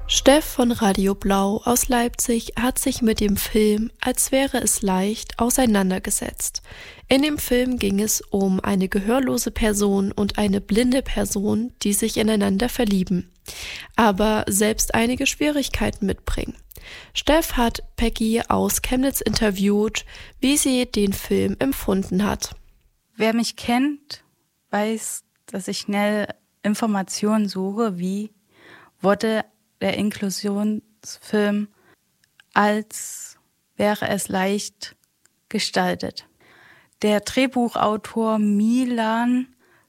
Steff von Radio Blau aus Leipzig hat sich mit dem Film Als wäre es leicht auseinandergesetzt. In dem Film ging es um eine gehörlose Person und eine blinde Person, die sich ineinander verlieben, aber selbst einige Schwierigkeiten mitbringen. Steff hat Peggy aus Chemnitz interviewt, wie sie den Film empfunden hat. Wer mich kennt, weiß, dass ich schnell Informationen suche, wie wurde der Inklusionsfilm Als wäre es leicht gestaltet. Der Drehbuchautor Milan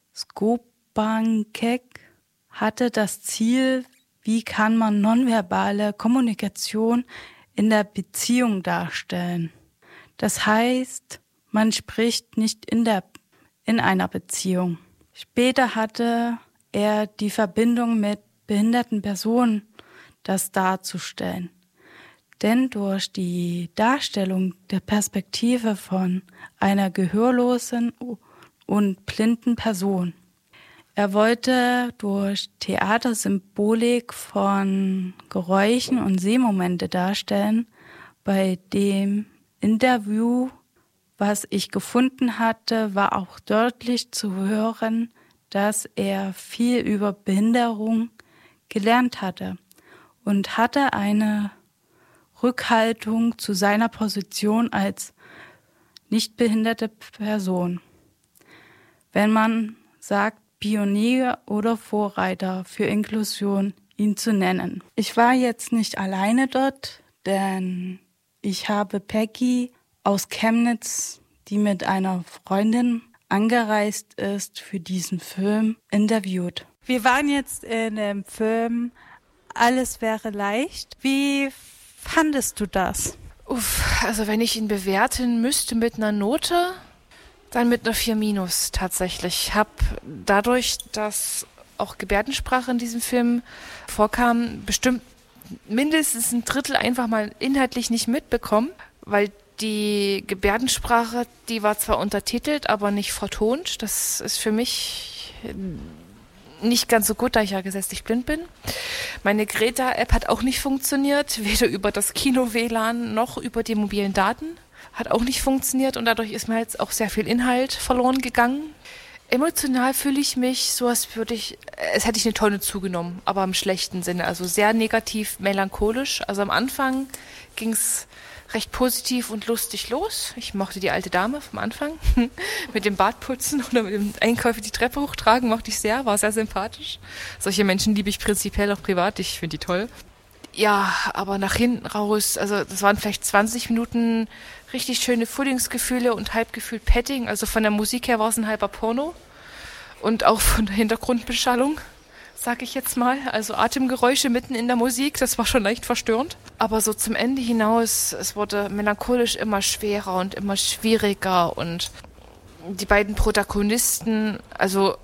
Skobankek hatte das Ziel, wie kann man nonverbale Kommunikation in der Beziehung darstellen. Das heißt, man spricht nicht in einer Beziehung. Später hatte er die Verbindung mit behinderten Personen, das darzustellen. Denn durch die Darstellung der Perspektive von einer gehörlosen und blinden Person. Er wollte durch Theatersymbolik von Geräuschen und Sehmomente darstellen. Bei dem Interview, was ich gefunden hatte, war auch deutlich zu hören, dass er viel über Behinderung gelernt hatte und hatte eine Rückhaltung zu seiner Position als nicht behinderte Person. Wenn man sagt, Pionier oder Vorreiter für Inklusion, ihn zu nennen. Ich war jetzt nicht alleine dort, denn ich habe Peggy aus Chemnitz, die mit einer Freundin angereist ist, für diesen Film interviewt. Wir waren jetzt in dem Film Alles wäre leicht. Wie fandest du das? Also wenn ich ihn bewerten müsste mit einer Note, dann mit einer 4- tatsächlich. Ich habe dadurch, dass auch Gebärdensprache in diesem Film vorkam, bestimmt mindestens ein Drittel einfach mal inhaltlich nicht mitbekommen, weil die Gebärdensprache, die war zwar untertitelt, aber nicht vertont. Das ist für mich nicht ganz so gut, da ich ja gesetzlich blind bin. Meine Greta-App hat auch nicht funktioniert, weder über das Kino-WLAN noch über die mobilen Daten. Hat auch nicht funktioniert und dadurch ist mir jetzt auch sehr viel Inhalt verloren gegangen. Emotional fühle ich mich so, als hätte ich eine Tonne zugenommen, aber im schlechten Sinne. Also sehr negativ, melancholisch. Also am Anfang ging es recht positiv und lustig los. Ich mochte die alte Dame vom Anfang mit dem Bartputzen oder mit dem Einkäufe die Treppe hochtragen, mochte ich sehr, war sehr sympathisch. Solche Menschen liebe ich prinzipiell auch privat, ich finde die toll. Ja, aber nach hinten raus, also das waren vielleicht 20 Minuten richtig schöne Frühlingsgefühle und halb gefühlt Petting, also von der Musik her war es ein halber Porno und auch von der Hintergrundbeschallung, sag ich jetzt mal, also Atemgeräusche mitten in der Musik, das war schon leicht verstörend. Aber so zum Ende hinaus, es wurde melancholisch immer schwerer und immer schwieriger und die beiden Protagonisten, also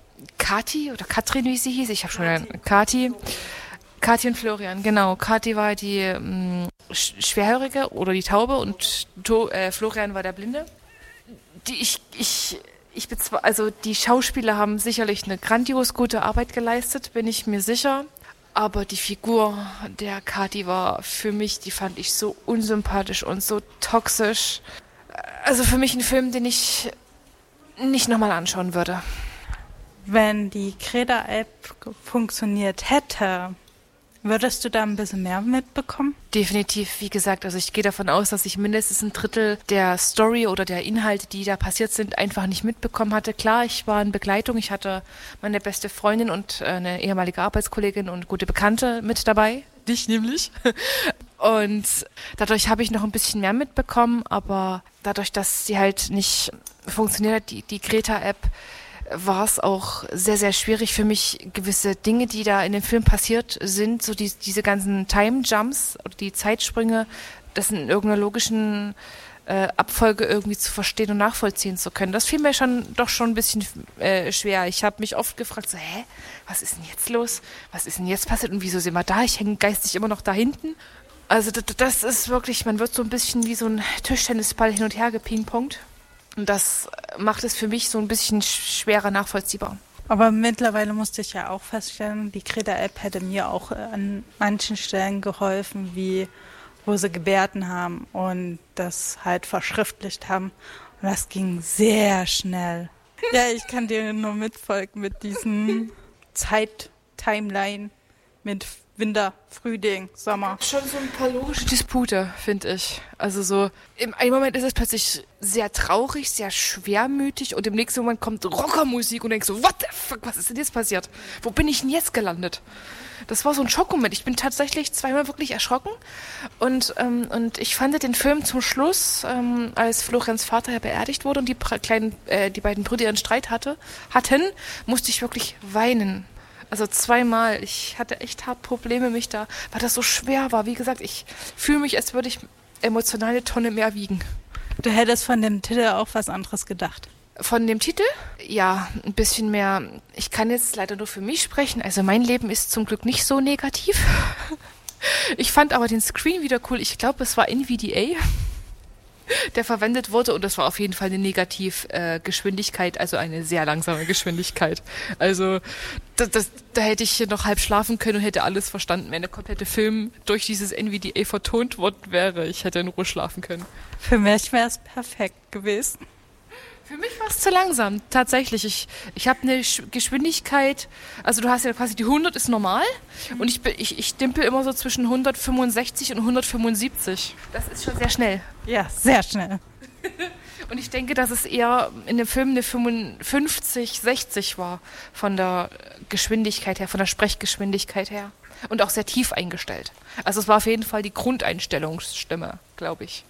Kathi oder Katrin, wie sie hieß, ich habe schon Kathi und Florian, genau. Kathi war die Schwerhörige oder die Taube und Florian war der Blinde. Also die Schauspieler haben sicherlich eine grandios gute Arbeit geleistet, bin ich mir sicher. Aber die Figur der Kathi war für mich, die fand ich so unsympathisch und so toxisch. Also für mich ein Film, den ich nicht nochmal anschauen würde. Wenn die Greta-App funktioniert hätte, würdest du da ein bisschen mehr mitbekommen? Definitiv, wie gesagt, also ich gehe davon aus, dass ich mindestens ein Drittel der Story oder der Inhalte, die da passiert sind, einfach nicht mitbekommen hatte. Klar, ich war in Begleitung, ich hatte meine beste Freundin und eine ehemalige Arbeitskollegin und gute Bekannte mit dabei, dich nämlich. Und dadurch habe ich noch ein bisschen mehr mitbekommen, aber dadurch, dass sie halt nicht funktioniert hat, die Greta-App, war es auch sehr, sehr schwierig für mich, gewisse Dinge, die da in dem Film passiert sind, so diese ganzen Time-Jumps oder die Zeitsprünge, das in irgendeiner logischen Abfolge irgendwie zu verstehen und nachvollziehen zu können. Das fiel mir doch schon ein bisschen schwer. Ich habe mich oft gefragt, so, was ist denn jetzt los? Was ist denn jetzt passiert und wieso sind wir da? Ich hänge geistig immer noch da hinten. Also das ist wirklich, man wird so ein bisschen wie so ein Tischtennisball hin und her gepingpongt. Und das macht es für mich so ein bisschen schwerer nachvollziehbar. Aber mittlerweile musste ich ja auch feststellen, die Greta-App hätte mir auch an manchen Stellen geholfen, wie wo sie Gebärden haben und das halt verschriftlicht haben. Und das ging sehr schnell. Ja, ich kann dir nur mitfolgen mit diesen Zeit-Timeline mit Winter, Frühling, Sommer. Schon so ein paar logische Dispute, finde ich. Also so, im einen Moment ist es plötzlich sehr traurig, sehr schwermütig und im nächsten Moment kommt Rockermusik und denkst so, what the fuck, was ist denn jetzt passiert? Wo bin ich denn jetzt gelandet? Das war so ein Schockmoment. Ich bin tatsächlich zweimal wirklich erschrocken und ich fand den Film zum Schluss, als Florenz Vater ja beerdigt wurde und die beiden Brüder ihren Streit hatten, musste ich wirklich weinen. Also zweimal. Ich hatte echt hart Probleme, weil das so schwer war. Wie gesagt, ich fühle mich, als würde ich emotional eine Tonne mehr wiegen. Du hättest von dem Titel auch was anderes gedacht. Von dem Titel? Ja, ein bisschen mehr. Ich kann jetzt leider nur für mich sprechen. Also mein Leben ist zum Glück nicht so negativ. Ich fand aber den Screen wieder cool. Ich glaube, es war NVDA, der verwendet wurde. Und das war auf jeden Fall eine Negativgeschwindigkeit, also eine sehr langsame Geschwindigkeit. Also da hätte ich noch halb schlafen können und hätte alles verstanden, wenn der komplette Film durch dieses NVDA vertont worden wäre. Ich hätte in Ruhe schlafen können. Für mich wäre es perfekt gewesen. Für mich war es zu langsam, tatsächlich. Ich habe eine Geschwindigkeit, also du hast ja quasi die 100 ist normal und ich dimpel immer so zwischen 165 und 175. Das ist schon sehr schnell. Ja, sehr schnell. Und ich denke, dass es eher in dem Film eine 55, 60 war von der Geschwindigkeit her, von der Sprechgeschwindigkeit her. Und auch sehr tief eingestellt. Also es war auf jeden Fall die Grundeinstellungsstimme, glaube ich.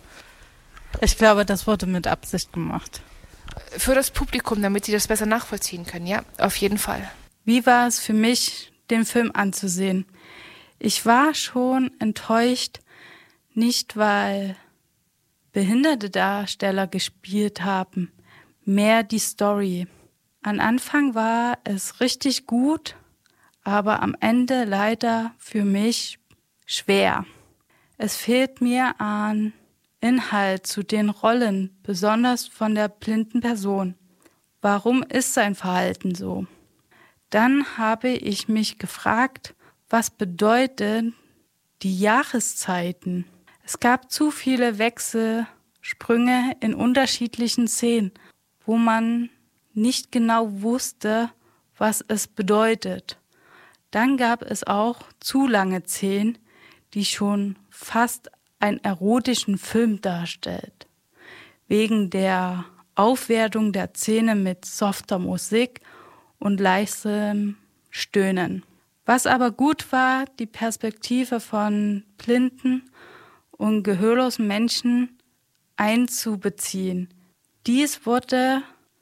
Ich glaube, das wurde mit Absicht gemacht. Für das Publikum, damit sie das besser nachvollziehen können, ja, auf jeden Fall. Wie war es für mich, den Film anzusehen? Ich war schon enttäuscht, nicht weil behinderte Darsteller gespielt haben, mehr die Story. Am Anfang war es richtig gut, aber am Ende leider für mich schwer. Es fehlt mir an Inhalt zu den Rollen, besonders von der blinden Person. Warum ist sein Verhalten so? Dann habe ich mich gefragt, was bedeuten die Jahreszeiten? Es gab zu viele Wechselsprünge in unterschiedlichen Szenen, wo man nicht genau wusste, was es bedeutet. Dann gab es auch zu lange Szenen, die schon fast einen erotischen Film darstellt. Wegen der Aufwertung der Szene mit softer Musik und leisem Stöhnen. Was aber gut war, die Perspektive von blinden und gehörlosen Menschen einzubeziehen. Dies wurde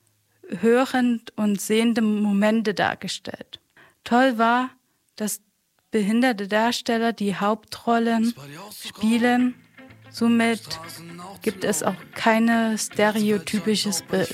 hörend und sehende Momente dargestellt. Toll war, dass behinderte Darsteller die Hauptrollen spielen. Somit gibt es auch kein stereotypisches Bild.